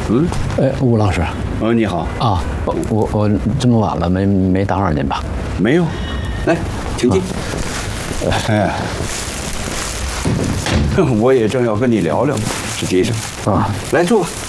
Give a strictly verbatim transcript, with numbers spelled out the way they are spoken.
嗯， 哎，吴老师。 哦，你好啊，我我这么晚了，没没打扰您吧？ 没有，来，请进。哎，我也正要跟你聊聊，实际上啊，来坐吧。